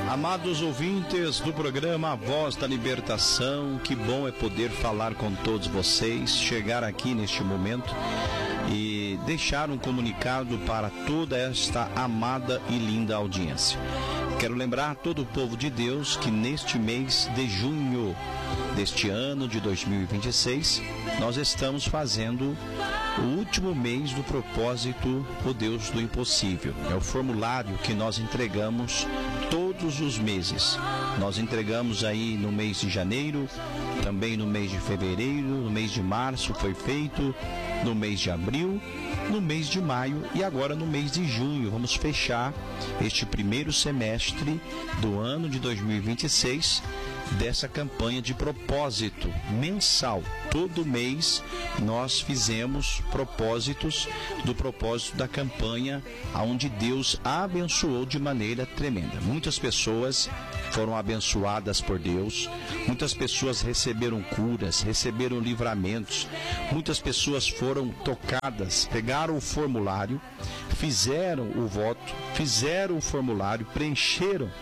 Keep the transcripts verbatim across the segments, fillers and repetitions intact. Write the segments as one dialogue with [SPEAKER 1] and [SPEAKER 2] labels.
[SPEAKER 1] Amados ouvintes do programa A Voz da Libertação, que bom é poder falar com todos vocês, chegar aqui neste momento e deixar um comunicado para toda esta amada e linda audiência. Quero lembrar a todo o povo de Deus que neste mês de junho deste ano de dois mil e vinte e seis, nós estamos fazendo o último mês do propósito, o Deus do Impossível. É o formulário que nós entregamos todos os meses. Nós entregamos aí no mês de janeiro, também no mês de fevereiro, no mês de março foi feito, no mês de abril, no mês de maio e agora no mês de junho. Vamos fechar este primeiro semestre do ano de dois mil e vinte e seis dessa campanha de propósito mensal. Todo mês nós fizemos propósitos do propósito da campanha, onde Deus abençoou de maneira tremenda. Muitas pessoas foram abençoadas por Deus, muitas pessoas receberam curas, receberam livramentos, muitas pessoas foram tocadas, pegaram o formulário, fizeram o voto, fizeram o formulário, preencheram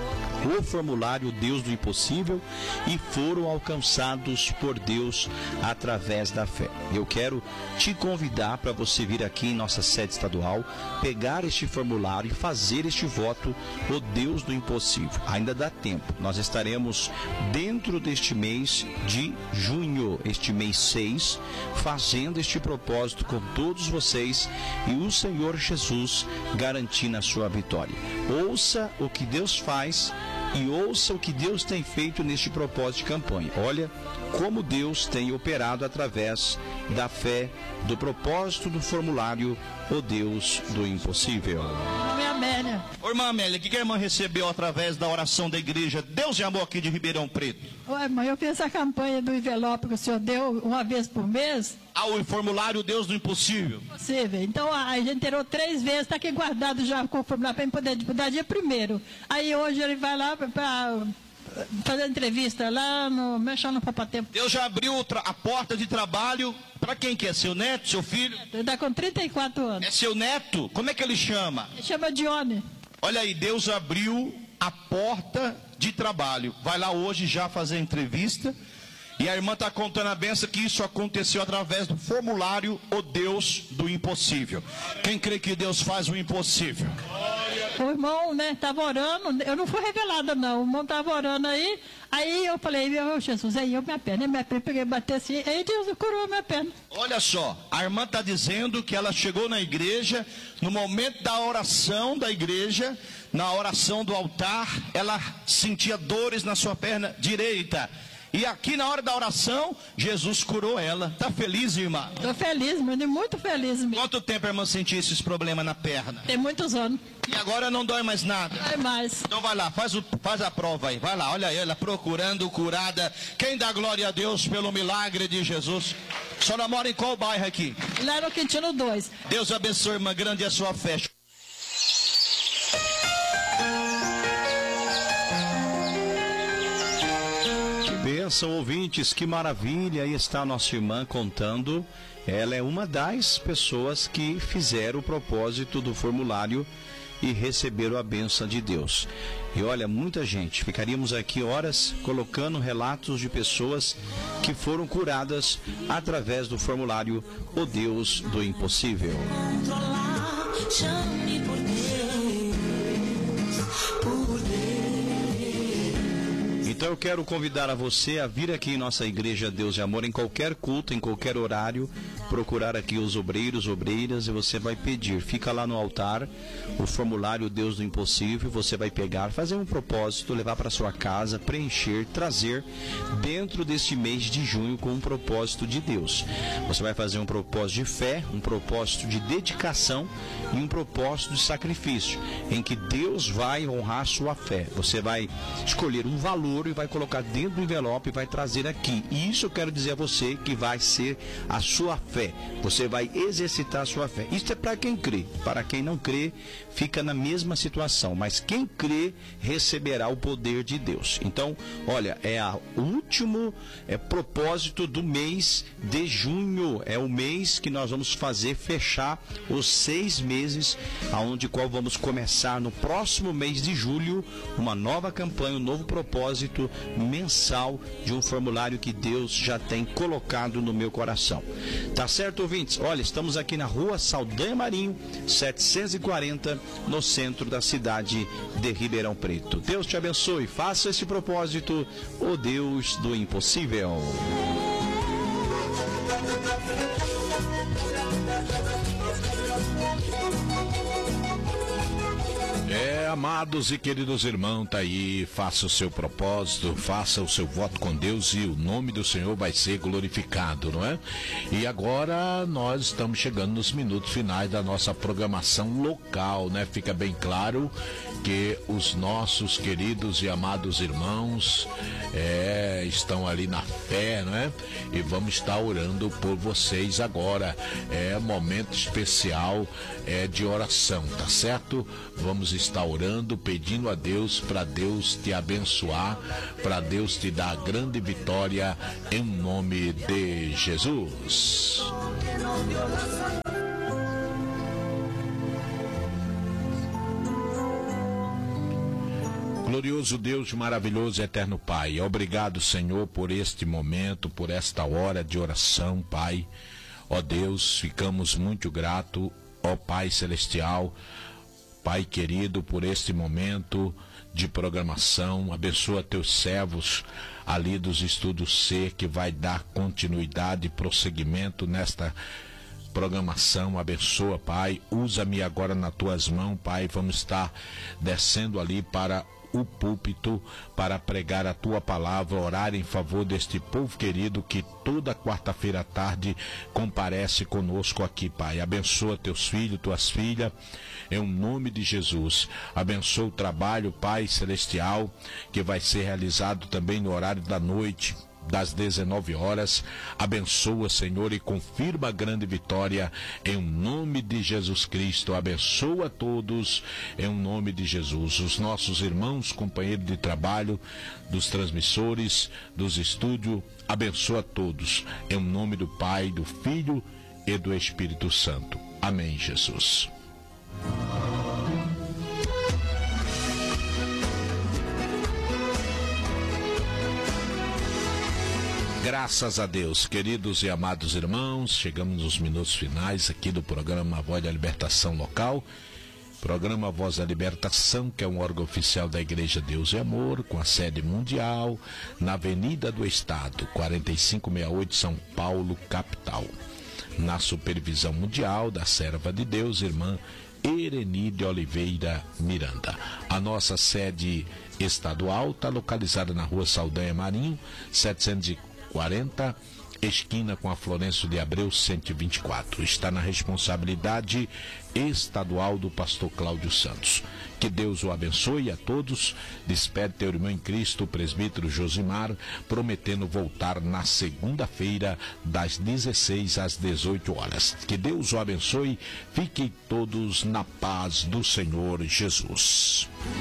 [SPEAKER 1] o formulário Deus do Impossível e foram alcançados por Deus através da fé. Eu quero te convidar para você vir aqui em nossa sede estadual, pegar este formulário e fazer este voto, o Deus do Impossível. Ainda dá tempo. Nós estaremos dentro deste mês de junho, este mês seis, fazendo este propósito com todos vocês e o Senhor Jesus garantindo a sua vitória. Ouça o que Deus faz e ouça o que Deus tem feito neste propósito de campanha. Olha como Deus tem operado através da fé, do propósito do formulário, o Deus do Impossível.
[SPEAKER 2] Minha Amélia.
[SPEAKER 3] Ô, irmã Amélia, o que a irmã recebeu através da oração da igreja Deus de Amor aqui de Ribeirão Preto?
[SPEAKER 2] Ô, irmã, eu fiz essa campanha do envelope que o senhor deu uma vez por mês.
[SPEAKER 3] Ah, o formulário Deus do Impossível.
[SPEAKER 2] Possível. Então a gente tirou três vezes, está aqui guardado já com o formulário para ele poder dar dia primeiro. Aí hoje ele vai lá para fazer entrevista lá no Mexendo no Papatempo.
[SPEAKER 3] Deus já abriu a porta de trabalho para quem que é? Seu neto, seu filho?
[SPEAKER 2] Ele está com trinta e quatro anos.
[SPEAKER 3] É seu neto? Como é que ele chama?
[SPEAKER 2] Ele chama Dione.
[SPEAKER 3] Olha aí, Deus abriu a porta de trabalho. Vai lá hoje já fazer entrevista. E a irmã está contando a benção que isso aconteceu através do formulário O Deus do Impossível. Quem crê que Deus faz o impossível?
[SPEAKER 2] O irmão, né, estava orando, eu não fui revelada não, o irmão estava orando aí, aí eu falei, meu Jesus, aí eu minha perna, minha perna, peguei, bati assim, aí Deus curou a minha perna.
[SPEAKER 3] Olha só, a irmã está dizendo que ela chegou na igreja, no momento da oração da igreja, na oração do altar, ela sentia dores na sua perna direita. E aqui na hora da oração, Jesus curou ela. Está feliz, irmã?
[SPEAKER 2] Estou feliz, muito feliz mesmo.
[SPEAKER 3] Quanto tempo a irmã sentia esses problemas na perna?
[SPEAKER 2] Tem muitos anos.
[SPEAKER 3] E agora não dói mais nada?
[SPEAKER 2] Não dói mais.
[SPEAKER 3] Então vai lá, faz, o, faz a prova aí. Vai lá, olha aí, ela procurando curada. Quem dá glória a Deus pelo milagre de Jesus? A senhora mora em qual bairro aqui?
[SPEAKER 2] Lá no Quintino dois.
[SPEAKER 3] Deus abençoe, irmã, grande é a sua fé.
[SPEAKER 1] Bênção, ouvintes, que maravilha. Aí está a nossa irmã contando. Ela é uma das pessoas que fizeram o propósito do formulário e receberam a bênção de Deus. E olha, muita gente, ficaríamos aqui horas colocando relatos de pessoas que foram curadas através do formulário O Deus do Impossível.
[SPEAKER 4] Chame por Deus, por Deus.
[SPEAKER 1] Então eu quero convidar a você a vir aqui em nossa igreja Deus de Amor, em qualquer culto, em qualquer horário, procurar aqui os obreiros, obreiras, e você vai pedir. Fica lá no altar o formulário Deus do Impossível, você vai pegar, fazer um propósito, levar para sua casa, preencher, trazer dentro deste mês de junho com um propósito de Deus. Você vai fazer um propósito de fé, um propósito de dedicação e um propósito de sacrifício, em que Deus vai honrar sua fé. Você vai escolher um valor e vai colocar dentro do envelope e vai trazer aqui. E isso eu quero dizer a você que vai ser a sua fé fé. Você vai exercitar a sua fé. Isso é para quem crê. Para quem não crê, fica na mesma situação. Mas quem crê, receberá o poder de Deus. Então, olha, é o último é, propósito do mês de junho. É o mês que nós vamos fazer fechar os seis meses, aonde qual vamos começar no próximo mês de julho, uma nova campanha, um novo propósito mensal de um formulário que Deus já tem colocado no meu coração. Tá certo, ouvintes? Olha, estamos aqui na rua Saldanha Marinho, setecentos e quarenta, no centro da cidade de Ribeirão Preto. Deus te abençoe, faça esse propósito, o Deus do impossível.
[SPEAKER 5] É, amados e queridos irmãos, tá aí, faça o seu propósito, faça o seu voto com Deus e o nome do Senhor vai ser glorificado, não é? E agora nós estamos chegando nos minutos finais da nossa programação local, né? Fica bem claro que os nossos queridos e amados irmãos é, estão ali na fé, não é? E vamos estar orando por vocês agora. É momento especial é, de oração, tá certo? Vamos estar orando, pedindo a Deus para Deus te abençoar, para Deus te dar grande vitória em nome de Jesus. Glorioso Deus, maravilhoso eterno Pai, obrigado, Senhor, por este momento, por esta hora de oração, Pai. Ó Deus, ficamos muito gratos, ó Pai celestial, Pai querido, por este momento de programação. Abençoa teus servos ali dos estudos C, que vai dar continuidade e prosseguimento nesta programação. Abençoa, Pai. Usa-me agora nas tuas mãos, Pai. Vamos estar descendo ali para o púlpito para pregar a tua palavra, orar em favor deste povo querido que toda quarta-feira à tarde comparece conosco aqui, Pai. Abençoa teus filhos, tuas filhas, em nome de Jesus. Abençoa o trabalho, Pai celestial, que vai ser realizado também no horário da noite, das dezenove horas. Abençoa, Senhor, e confirma a grande vitória em nome de Jesus Cristo. Abençoa a todos em nome de Jesus. Os nossos irmãos, companheiros de trabalho, dos transmissores, dos estúdios, abençoa a todos em nome do Pai, do Filho e do Espírito Santo. Amém, Jesus. Graças a Deus, queridos e amados irmãos, chegamos nos minutos finais aqui do programa Voz da Libertação Local. Programa Voz da Libertação, que é um órgão oficial da Igreja Deus e Amor, com a sede mundial, na Avenida do Estado, quarenta e cinco sessenta e oito, São Paulo, capital. Na supervisão mundial da serva de Deus, irmã Ereni de Oliveira Miranda. A nossa sede estadual está localizada na rua Saldanha Marinho, setecentos e quarenta, esquina com a Florencio de Abreu cento e vinte e quatro. Está na responsabilidade estadual do pastor Cláudio Santos. Que Deus o abençoe a todos. Despede teu irmão em Cristo, o presbítero Josimar, prometendo voltar na segunda-feira, das dezesseis às dezoito horas. Que Deus o abençoe. Fiquem todos na paz do Senhor Jesus.